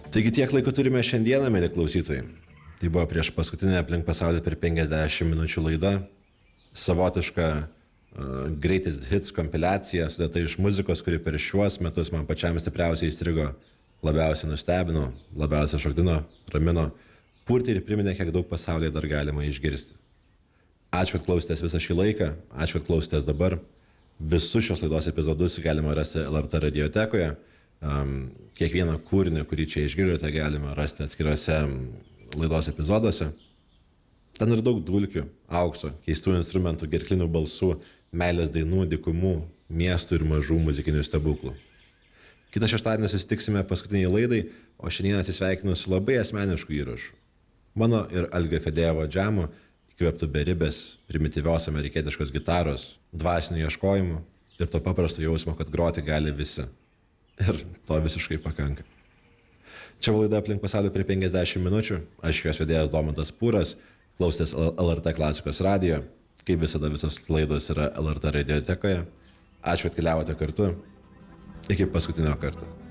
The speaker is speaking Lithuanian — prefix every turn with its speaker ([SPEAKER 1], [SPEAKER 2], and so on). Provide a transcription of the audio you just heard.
[SPEAKER 1] Taigi tiek laiko turime šiandieną, mėly klausytojai. Tai buvo prieš paskutinę aplink pasaulį per 50 minučių laida. Savotiška greatest hits kompiliacija, sudėta iš muzikos, kuri per šiuos metus man pačiam stipriausiai įstrigo, labiausiai nustebino, labiausiai šokdino, ramino, purtė ir priminė, kiek daug pasaulyje dar galima išgirsti. Ačiū, kad klausėtės visą šį laiką, ačiū, kad klausėtės dabar. Visus šios laidos epizodus galima rasti LRT radiotekoje. Kiekvieną kūrinį, kurį čia išgirdote, galima rasti atskiriuose laidos epizoduose. Ten yra daug dulkių, aukso, keistų instrumentų, gerklinių balsų, meilės dainų, dykumų, miestų ir mažų muzikinių stebuklų. Kitą šeštadienį susitiksime paskutiniai laidai, o šiandien atsisveikinu su labai asmenišku įrašu. Mano ir Algio Fedejevo džemo įkvėptų beribės, primityvios amerikietiškos gitaros, dvasinių ieškojimų ir to paprasto jausmo, kad groti gali visi. Ir to visiškai pakanka. Čia laida aplink pasaulį per 50 minučių. Aš jos vedėjas Domantas Pūras, klausėtės LRT klasikos radijo. Kaip visada visos laidos yra LRT radiotekoje. Ačiū, kad keliavote kartu. Iki paskutinio karto.